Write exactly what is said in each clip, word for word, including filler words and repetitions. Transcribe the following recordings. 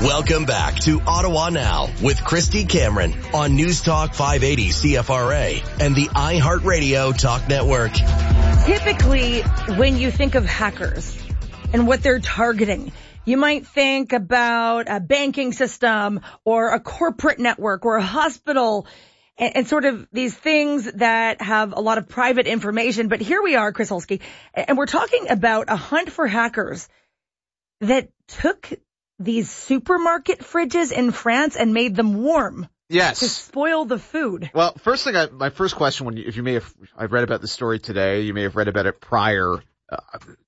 Welcome back to Ottawa Now with Christy Cameron on News Talk five eighty C F R A and the iHeartRadio Talk Network. Typically, when you think of hackers and what they're targeting, you might think about a banking system or a corporate network or a hospital and, and sort of these things that have a lot of private information. But here we are, Chris Hulsky, and we're talking about a hunt for hackers that took these supermarket fridges in France and made them warm. Yes. To spoil the food. Well, first thing, I, my first question, when you, if you may have, I've read about the story today, you may have read about it prior. Uh,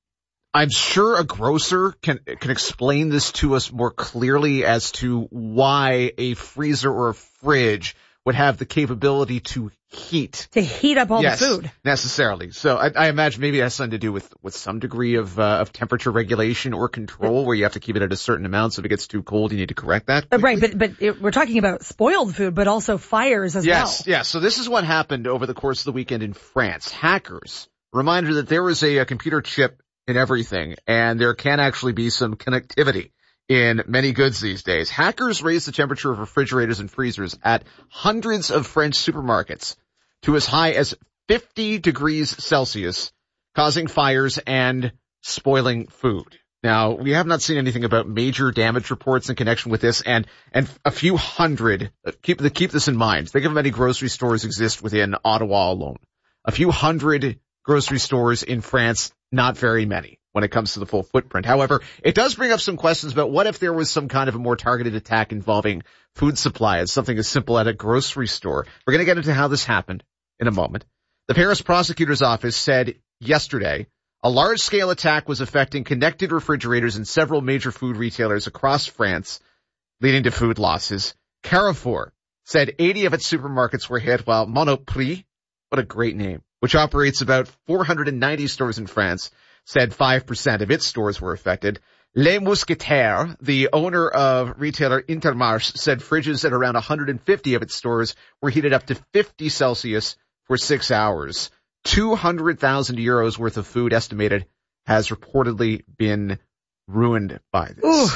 I'm sure a grocer can can explain this to us more clearly as to why a freezer or a fridge would have the capability to heat. To heat up all yes, the food. necessarily. So I, I imagine maybe it has something to do with, with some degree of, uh, of temperature regulation or control where you have to keep it at a certain amount. So if it gets too cold, you need to correct that. Uh, right, but, but it, we're talking about spoiled food, but also fires as yes, well. Yes, yes. So this is what happened over the course of the weekend in France. Hackers, reminder that there is a, a computer chip in everything, and there can actually be some connectivity in many goods these days. Hackers raised the temperature of refrigerators and freezers at hundreds of French supermarkets to as high as fifty degrees Celsius, causing fires and spoiling food. Now, we have not seen anything about major damage reports in connection with this, and and a few hundred, keep keep this in mind. Think of how many grocery stores exist within Ottawa alone. A few hundred grocery stores in France, not very many when it comes to the full footprint. However, it does bring up some questions about what if there was some kind of a more targeted attack involving food supply as something as simple as a grocery store. We're going to get into how this happened in a moment. The Paris prosecutor's office said yesterday a large-scale attack was affecting connected refrigerators in several major food retailers across France, leading to food losses. Carrefour said eighty of its supermarkets were hit, while Monoprix, what a great name, which operates about four hundred ninety stores in France, said five percent of its stores were affected. Les Mousquetaires, the owner of retailer Intermarché, said fridges at around one hundred fifty of its stores were heated up to fifty Celsius for six hours. two hundred thousand euros worth of food estimated has reportedly been ruined by this. Ooh.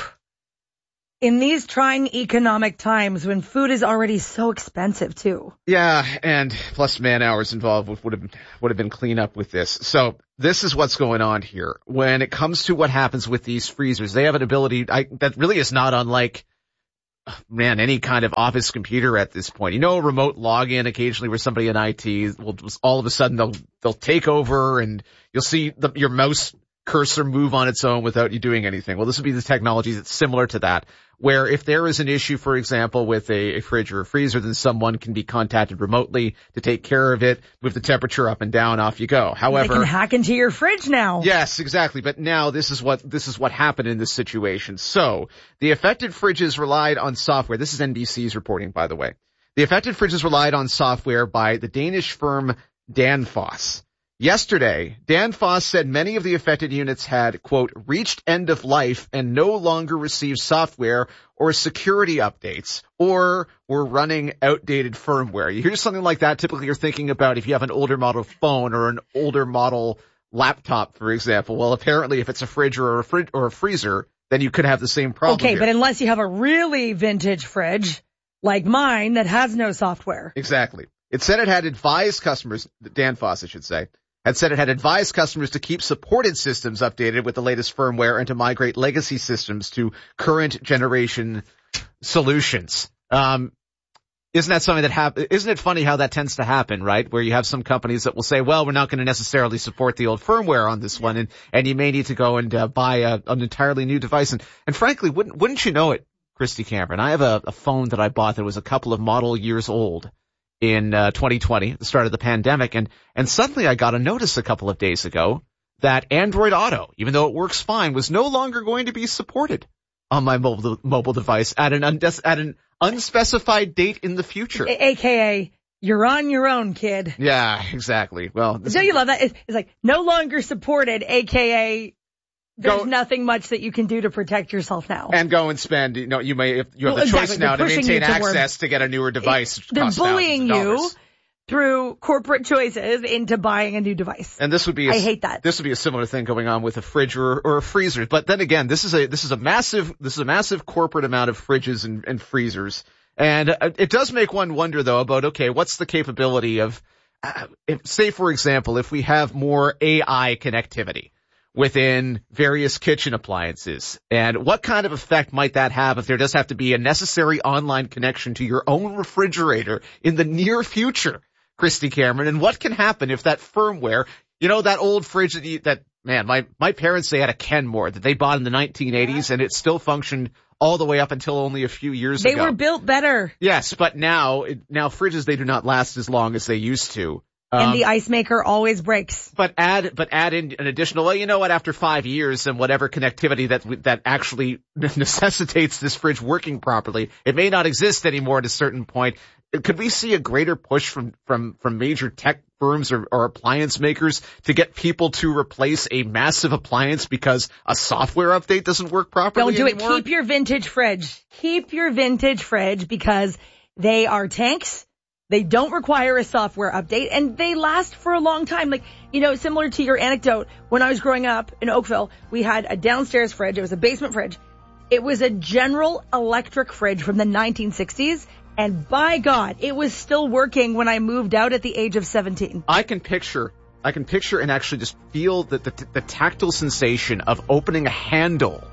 In these trying economic times when food is already so expensive too. Yeah, and plus man hours involved would have would have been cleanup with this. So this is what's going on here. When it comes to what happens with these freezers, they have an ability I, that really is not unlike, man, any kind of office computer at this point. You know, a remote login occasionally where somebody in I T will all of a sudden they'll they'll take over and you'll see the, your mouse cursor move on its own without you doing anything. Well, this would be the technology that's similar to that, where if there is an issue, for example, with a, a fridge or a freezer, then someone can be contacted remotely to take care of it, move the temperature up and down, off you go. However, they can hack into your fridge now. Yes, exactly. But now this is what this is what happened in this situation. So the affected fridges relied on software. This is N B C's reporting, by the way. The affected fridges relied on software by the Danish firm Danfoss. Yesterday, Danfoss said many of the affected units had, quote, reached end of life and no longer received software or security updates, or were running outdated firmware. You hear something like that, typically you're thinking about if you have an older model phone or an older model laptop, for example. Well, apparently if it's a fridge or a, fridge or a freezer, then you could have the same problem. Okay, here. But unless you have a really vintage fridge, like mine, that has no software. Exactly. It said it had advised customers, Danfoss, I should say, had said it had advised customers to keep supported systems updated with the latest firmware and to migrate legacy systems to current generation solutions. Um, isn't that something that hap- isn't it funny how that tends to happen, right? Where you have some companies that will say, well, we're not going to necessarily support the old firmware on this one, and, and you may need to go and uh, buy a, an entirely new device. And, and frankly, wouldn't, wouldn't you know it, Christy Cameron, I have a, a phone that I bought that was a couple of model years old in uh, twenty twenty, the start of the pandemic, and and suddenly I got a notice a couple of days ago that Android Auto, even though it works fine, was no longer going to be supported on my mobile mobile device at an undes- at an unspecified date in the future. A- AKA, you're on your own, kid. Yeah, exactly. Well, don't you love that? It's, it's like no longer supported, A K A. There's go, nothing much that you can do to protect yourself now. And go and spend, you know, you may, you have well, the choice exactly. now They're to maintain to access to get a newer device. They're bullying you through corporate choices into buying a new device. And this would be, a, I hate that. This would be a similar thing going on with a fridge or, or a freezer. But then again, this is a, this is a massive, this is a massive corporate amount of fridges and, and freezers. And uh, it does make one wonder though about, okay, what's the capability of, uh, if, say for example, if we have more A I connectivity within various kitchen appliances, and what kind of effect might that have if there does have to be a necessary online connection to your own refrigerator in the near future? Christy Cameron, and what can happen if that firmware, you know, that old fridge that, you, that man, my, my parents, they had a Kenmore that they bought in the nineteen eighties and it still functioned all the way up until only a few years they ago. They were built better. Yes, but now, now fridges, they do not last as long as they used to. And Um, the ice maker always breaks. But add, but add in an additional, well, you know what, after five years and whatever connectivity that, that actually necessitates this fridge working properly, it may not exist anymore at a certain point. Could we see a greater push from, from, from major tech firms or, or appliance makers to get people to replace a massive appliance because a software update doesn't work properly Don't do anymore? it. Keep your vintage fridge. Keep your vintage fridge because they are tanks. They don't require a software update, and they last for a long time. Like, you know, similar to your anecdote, when I was growing up in Oakville, we had a downstairs fridge. It was a basement fridge. It was a General Electric fridge from the nineteen sixties, and by God, it was still working when I moved out at the age of seventeen. I can picture, I can picture and actually just feel the, the, the tactile sensation of opening a handle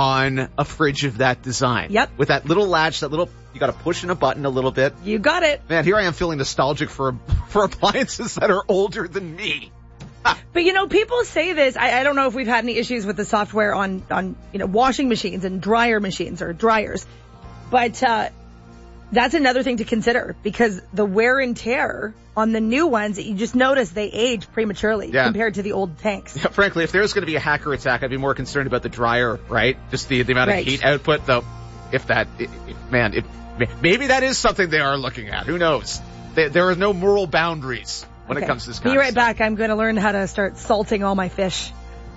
on a fridge of that design. Yep. With that little latch, that little, you gotta push in a button a little bit. You got it. Man, here I am feeling nostalgic for, for appliances that are older than me. But you know, people say this, I, I don't know if we've had any issues with the software on, on, you know, washing machines and dryer machines or dryers, but, uh, that's another thing to consider because the wear and tear on the new ones, you just notice they age prematurely yeah. compared to the old tanks. Yeah, frankly, if there's going to be a hacker attack, I'd be more concerned about the dryer, right? Just the, the amount right. of heat output, though. If that, if, man, it, maybe that is something they are looking at. Who knows? There, there are no moral boundaries when okay. it comes to this kind Be of right stuff. back. I'm going to learn how to start salting all my fish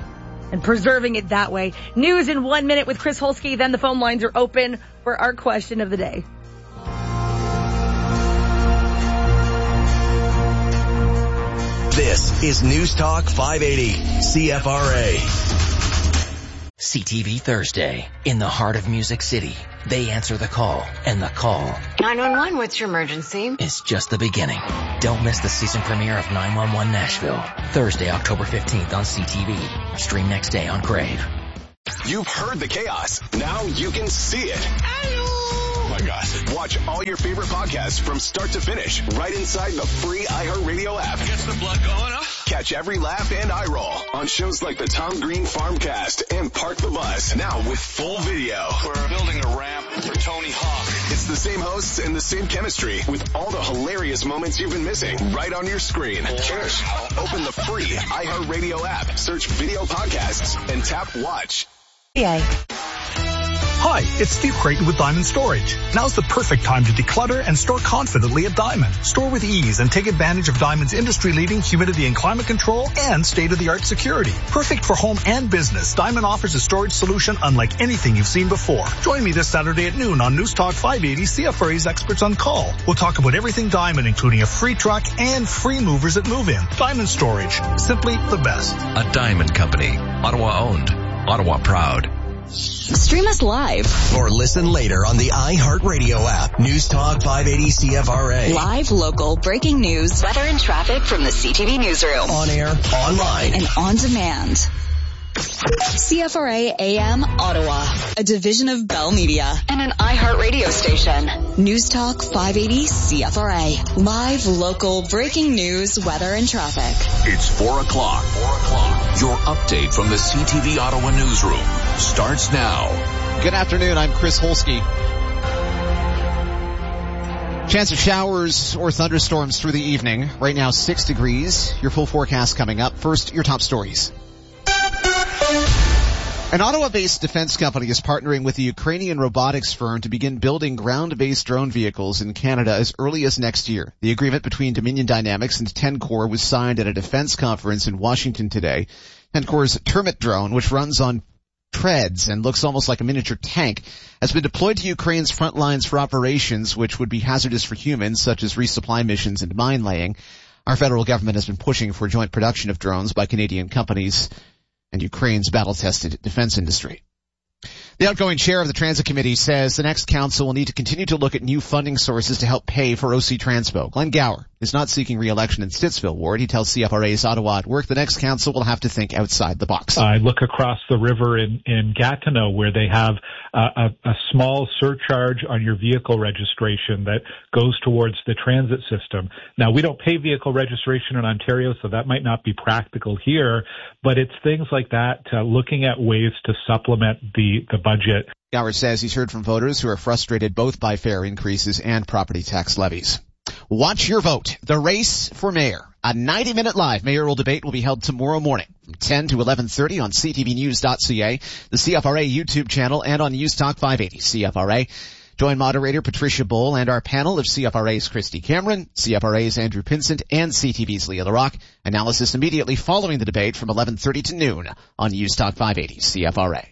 and preserving it that way. News in one minute with Chris Holsky. Then the phone lines are open for our question of the day. This is News Talk five eighty C F R A. C T V Thursday. In the heart of Music City, they answer the call, and the call nine one one, what's your emergency? is just the beginning. Don't miss the season premiere of nine one one Nashville. Thursday, October fifteenth on C T V. Stream next day on Crave. You've heard the chaos. Now you can see it. Oh my God. Watch all your favorite podcasts from start to finish right inside the free iHeartRadio app. Gets the blood going, huh? Catch every laugh and eye roll on shows like the Tom Green Farmcast and Park the Bus. Now with full video. We're building a ramp for Tony Hawk. It's the same hosts and the same chemistry with all the hilarious moments you've been missing right on your screen. Cheers. Open the free iHeartRadio app, search video podcasts, and tap watch. Yay. Hi, it's Steve Creighton with Diamond Storage. Now's the perfect time to declutter and store confidently at Diamond. Store with ease and take advantage of Diamond's industry-leading humidity and climate control and state-of-the-art security. Perfect for home and business, Diamond offers a storage solution unlike anything you've seen before. Join me this Saturday at noon on News Talk five eighty, C F R A's Experts on Call. We'll talk about everything Diamond, including a free truck and free movers at move-in. Diamond Storage, simply the best. A Diamond Company, Ottawa owned, Ottawa proud. Stream us live Or listen later on the iHeartRadio app. News Talk five eighty C F R A. live, local, breaking news, Weather and traffic from the C T V newsroom. On air, online. and on demand. C F R A A M Ottawa, a division of Bell Media. And an iHeartRadio station. News Talk five eighty C F R A. Live, local, breaking news, weather, and traffic. It's four o'clock. Four o'clock. Your update from the C T V Ottawa newsroom starts now. Good afternoon. I'm Chris Holsky. Chance of showers or thunderstorms through the evening. Right now, six degrees. Your full forecast coming up. First, your top stories. An Ottawa-based defense company is partnering with a Ukrainian robotics firm to begin building ground-based drone vehicles in Canada as early as next year. The agreement between Dominion Dynamics and Tencor was signed at a defense conference in Washington today. Tencor's Termit drone, which runs on treads and looks almost like a miniature tank, has been deployed to Ukraine's front lines for operations which would be hazardous for humans, such as resupply missions and mine laying. Our federal government has been pushing for joint production of drones by Canadian companies and Ukraine's battle-tested defense industry. The outgoing chair of the Transit Committee says the next council will need to continue to look at new funding sources to help pay for O C Transpo. Glenn Gower is not seeking re-election in Stittsville Ward. He tells C F R A's Ottawa at Work the next council will have to think outside the box. I look across the river in, in Gatineau where they have uh, a, a small surcharge on your vehicle registration that goes towards the transit system. Now, we don't pay vehicle registration in Ontario, so that might not be practical here, but it's things like that, uh, looking at ways to supplement the, the budget. Gower says he's heard from voters who are frustrated both by fare increases and property tax levies. Watch your vote. The race for mayor. A ninety-minute live mayoral debate will be held tomorrow morning from ten to eleven thirty on c t v news dot c a, the C F R A YouTube channel, and on News Talk five eighty C F R A. Join moderator Patricia Bowl and our panel of C F R A's Christy Cameron, C F R A's Andrew Pinsent, and C T V's Leah LaRock. Analysis immediately following the debate from eleven thirty to noon on News Talk five eighty C F R A.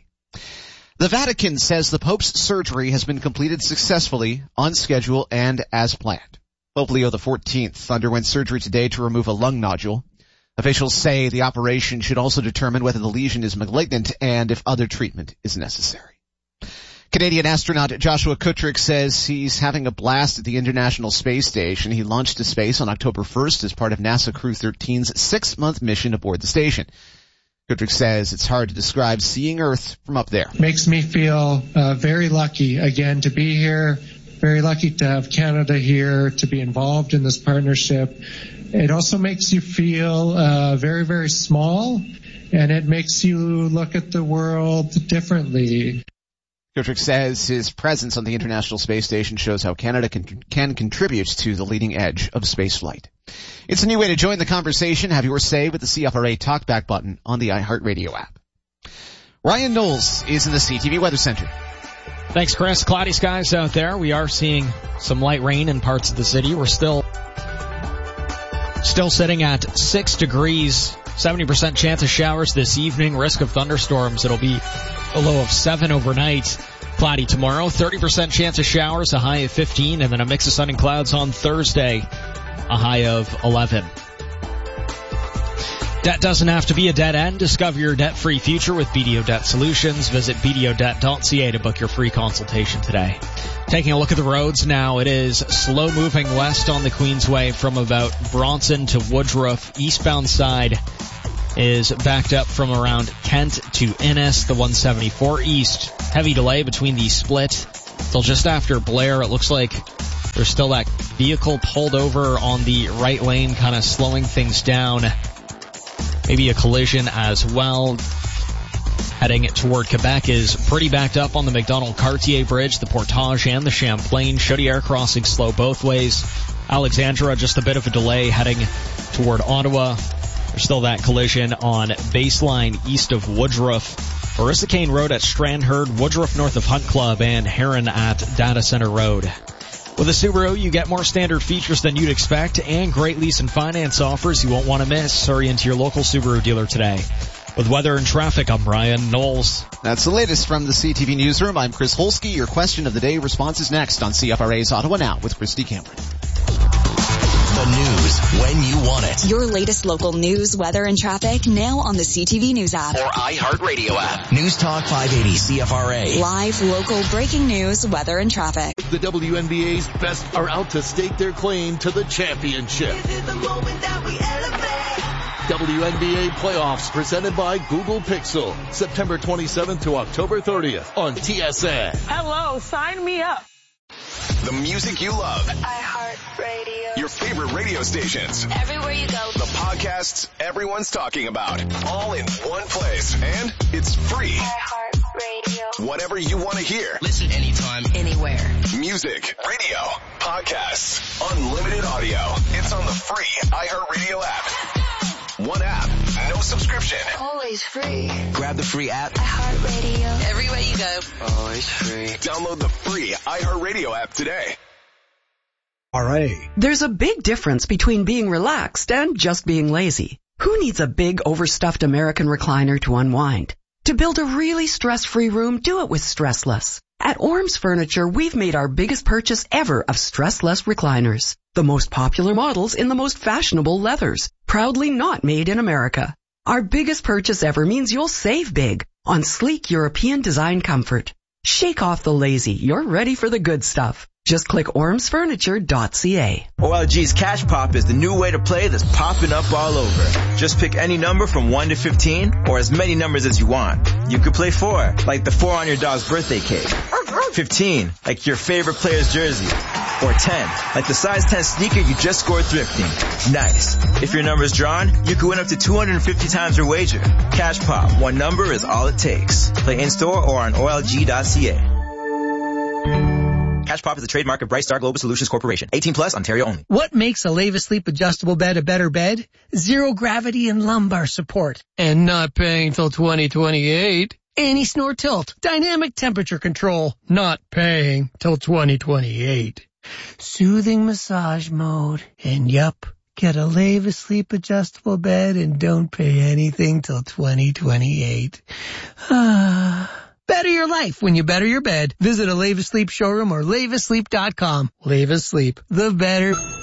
The Vatican says the Pope's surgery has been completed successfully, on schedule, and as planned. Pope Leo the fourteenth underwent surgery today to remove a lung nodule. Officials say the operation should also determine whether the lesion is malignant and if other treatment is necessary. Canadian astronaut Joshua Kutrick says he's having a blast at the International Space Station. He launched to space on October first as part of NASA Crew thirteen's six-month mission aboard the station. Kutrick says it's hard to describe seeing Earth from up there. Makes me feel uh, very lucky, again, to be here. Very lucky to have Canada here, to be involved in this partnership. It also makes you feel uh, very, very small, and it makes you look at the world differently. Kutrick says his presence on the International Space Station shows how Canada can, can contribute to the leading edge of spaceflight. It's a new way to join the conversation. Have your say with the C F R A Talkback button on the iHeartRadio app. Ryan Knowles is in the C T V Weather Center. Thanks, Chris. Cloudy skies out there. We are seeing some light rain in parts of the city. We're still, still sitting at six degrees, seventy percent chance of showers this evening, risk of thunderstorms. It'll be a low of seven overnight. Cloudy tomorrow, thirty percent chance of showers, a high of fifteen, and then a mix of sun and clouds on Thursday, a high of eleven. Debt doesn't have to be a dead end. Discover your debt-free future with B D O Debt Solutions. Visit b d o debt dot c a to book your free consultation today. Taking a look at the roads now, it is slow moving west on the Queensway from about Bronson to Woodruff. Eastbound side is backed up from around Kent to Innis. The one seventy-four east, heavy delay between the split till just after Blair. It looks like there's still that vehicle pulled over on the right lane, kind of slowing things down. Maybe a collision as well. Heading toward Quebec is pretty backed up on the McDonald-Cartier Bridge, the Portage and the Champlain. Chaudière crossing slow both ways. Alexandra, just a bit of a delay heading toward Ottawa. There's still that collision on Baseline east of Woodruff. Orisicane Road at Strandherd, Woodruff north of Hunt Club, and Heron at Data Center Road. With a Subaru, you get more standard features than you'd expect and great lease and finance offers you won't want to miss. Hurry into your local Subaru dealer today. With weather and traffic, I'm Ryan Knowles. That's the latest from the C T V Newsroom. I'm Chris Holsky. Your question of the day response is next on C F R A's Ottawa Now with Christy Cameron. The news when you want it. Your latest local news, weather, and traffic now on the C T V News app. Or iHeartRadio app. News Talk five eighty C F R A. Live, local, breaking news, weather, and traffic. The W N B A's best are out to stake their claim to the championship. This is the moment that we elevate. W N B A playoffs presented by Google Pixel. September twenty-seventh to October thirtieth on T S N. Hello, sign me up. The music you love. iHeartRadio. Your favorite radio stations. Everywhere you go. The podcasts everyone's talking about. All in one place. And it's free. iHeartRadio. Whatever you want to hear. Listen anytime, anywhere. Music, radio, podcasts, unlimited audio. It's on the free iHeartRadio app. One app, no subscription. Always free. Grab the free app. iHeartRadio. Everywhere you go. Always free. Download the free iHeartRadio app today. R A. There's a big difference between being relaxed and just being lazy. Who needs a big overstuffed American recliner to unwind? To build a really stress-free room, do it with Stressless. At Orms Furniture, we've made our biggest purchase ever of Stressless recliners. The most popular models in the most fashionable leathers. Proudly not made in America. Our biggest purchase ever means you'll save big on sleek European design comfort. Shake off the lazy. You're ready for the good stuff. Just click orms furniture dot c a. O L G's Cash Pop is the new way to play that's popping up all over. Just pick any number from one to fifteen or as many numbers as you want. You could play four, like the four on your dog's birthday cake. fifteen, like your favorite player's jersey. Or ten, like the size ten sneaker you just scored thrifting. Nice. If your number's drawn, you could win up to two hundred fifty times your wager. Cash Pop, one number is all it takes. Play in-store or on O L G dot c a. Cash Pop is a trademark of Bright Star Global Solutions Corporation. eighteen plus, Ontario only. What makes a Leva Sleep adjustable bed a better bed? Zero gravity and lumbar support. And not paying till twenty twenty-eight. Anti-snore tilt. Dynamic temperature control. Not paying till twenty twenty-eight. Soothing massage mode. And yup, get a Leva Sleep adjustable bed and don't pay anything till twenty twenty-eight. Ah. Better your life when you better your bed. Visit a Leva Sleep showroom or leva sleep dot com. Leva Sleep, the better...